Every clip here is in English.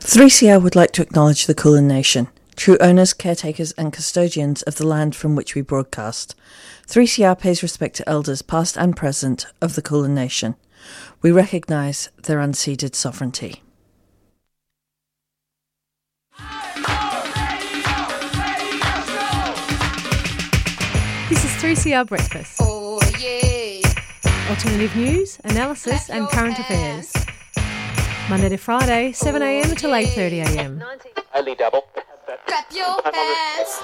3CR would like to acknowledge the Kulin Nation, true owners, caretakers and custodians of the land from which we broadcast. 3CR pays respect to elders past and present of the Kulin Nation. We recognise their unceded sovereignty. This is 3CR Breakfast. Oh, yeah. Alternative news, analysis and current affairs. Monday to Friday, 7am until 8:30am. Only double. Clap your hands.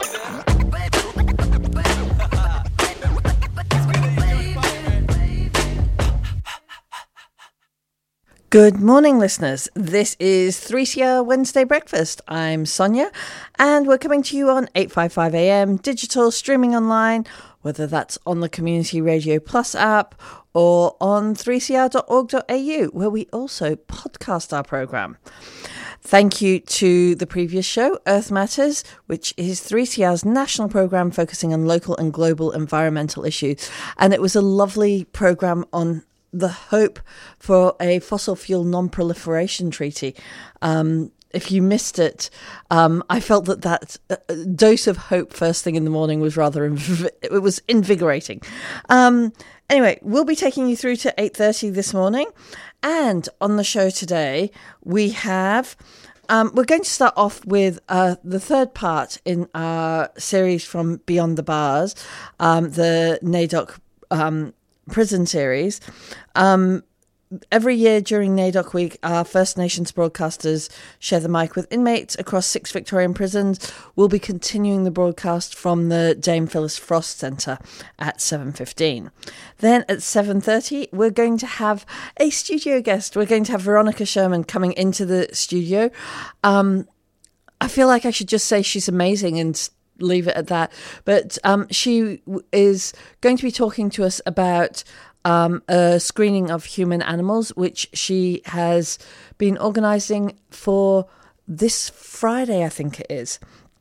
Good morning, listeners. This is 3CR Wednesday Breakfast. I'm Sonia, and we're coming to you on 855am, digital, streaming online, whether that's on the Community Radio Plus app or on 3cr.org.au, where we also podcast our programme. Thank you to the previous show, Earth Matters, which is 3CR's national programme focusing on local and global environmental issues. And it was a lovely programme on the hope for a fossil fuel non-proliferation treaty. If you missed it, I felt that dose of hope first thing in the morning was rather it was invigorating. Anyway, we'll be taking you through to 8:30 this morning, and on the show today we have. We're going to start off with the third part in our series from Beyond the Bars, the NAIDOC prison series. Every year during NAIDOC Week, our First Nations broadcasters share the mic with inmates across 6 Victorian prisons. We'll be continuing the broadcast from the Dame Phyllis Frost Centre at 7:15. Then at 7:30, we're going to have a studio guest. We're going to have Veronica Sherman coming into the studio. I feel like I should just say she's amazing and leave it at that. But she is going to be talking to us about a screening of human animals, which she has been organising for this Friday, I think it is.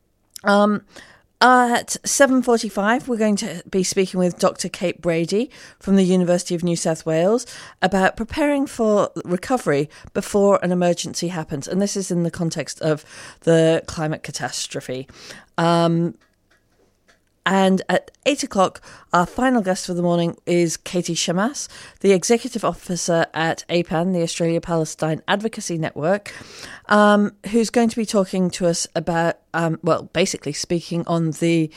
At 7:45, we're going to be speaking with Dr. Kate Brady from the University of New South Wales about preparing for recovery before an emergency happens. And this is in the context of the climate catastrophe. And at 8 o'clock, our final guest for the morning is Katie Shamas, the Executive Officer at APAN, the Australia-Palestine Advocacy Network, who's going to be talking to us about, basically speaking on the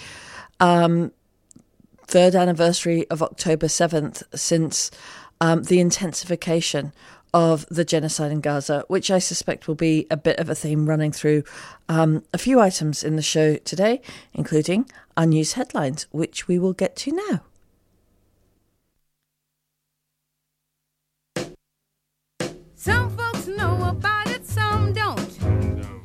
third anniversary of October 7th since the intensification of the genocide in Gaza, which I suspect will be a bit of a theme running through a few items in the show today, including our news headlines, which we will get to now. Some